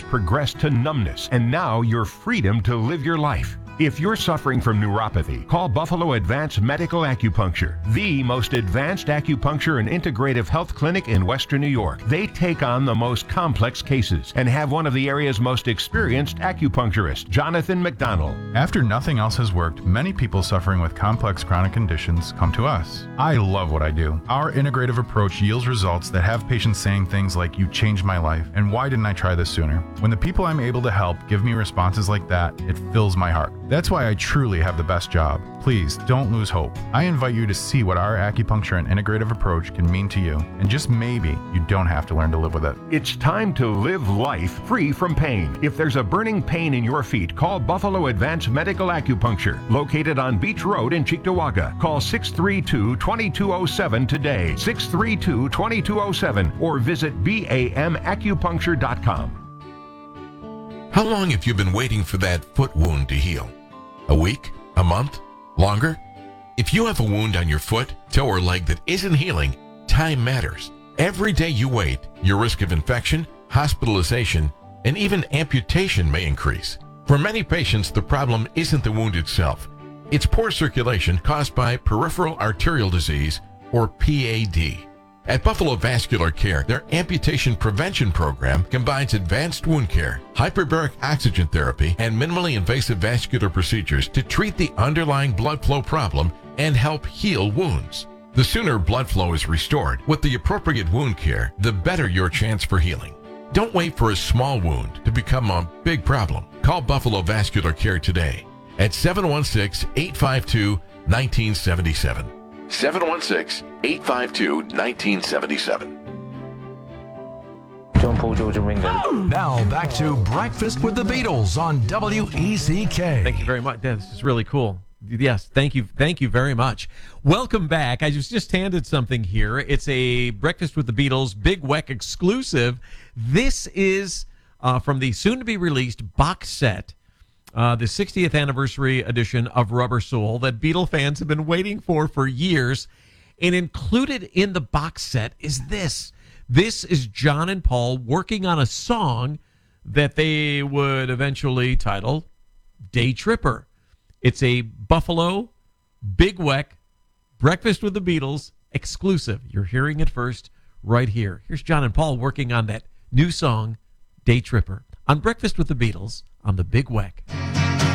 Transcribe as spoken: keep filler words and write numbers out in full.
progressed to numbness, and now your freedom to live your life. If you're suffering from neuropathy, call Buffalo Advanced Medical Acupuncture, the most advanced acupuncture and integrative health clinic in Western New York. They take on the most complex cases and have one of the area's most experienced acupuncturists, Jonathan McDonald. After nothing else has worked, many people suffering with complex chronic conditions come to us. I love what I do. Our integrative approach yields results that have patients saying things like, "You changed my life," and "Why didn't I try this sooner?" When the people I'm able to help give me responses like that, it fills my heart. That's why I truly have the best job. Please don't lose hope. I invite you to see what our acupuncture and integrative approach can mean to you, and just maybe you don't have to learn to live with it. It's time to live life free from pain. If there's a burning pain in your feet, call Buffalo Advanced Medical Acupuncture, located on Beach Road in Cheektowaga. Call six three two, two two zero seven today, six three two, two two zero seven, or visit B A M acupuncture dot com. How long have you been waiting for that foot wound to heal? A week? A month? Longer? If you have a wound on your foot, toe, or leg that isn't healing, time matters. Every day you wait, your risk of infection, hospitalization, and even amputation may increase. For many patients, the problem isn't the wound itself. It's poor circulation caused by peripheral arterial disease, or P A D. At Buffalo Vascular Care, their amputation prevention program combines advanced wound care, hyperbaric oxygen therapy, and minimally invasive vascular procedures to treat the underlying blood flow problem and help heal wounds. The sooner blood flow is restored with the appropriate wound care, the better your chance for healing. Don't wait for a small wound to become a big problem. Call Buffalo Vascular Care today at seven one six, eight five two, one nine seven seven. seven one six, eight five two, one nine seven seven. John Paul, George and Ringo. Now back to Breakfast with the Beatles on W E C K. Thank you very much. Yeah, this is really cool. Yes, thank you. Thank you very much. Welcome back. I was just handed something here. It's a Breakfast with the Beatles Big W E C exclusive. This is uh, from the soon-to-be-released box set, uh, the sixtieth anniversary edition of Rubber Soul that Beatle fans have been waiting for for years. And included in the box set is this. This is John and Paul working on a song that they would eventually title Day Tripper. It's a Buffalo Big W E C Breakfast with the Beatles exclusive. You're hearing it first right here. Here's John and Paul working on that new song, Day Tripper, on Breakfast with the Beatles on the Big W E C.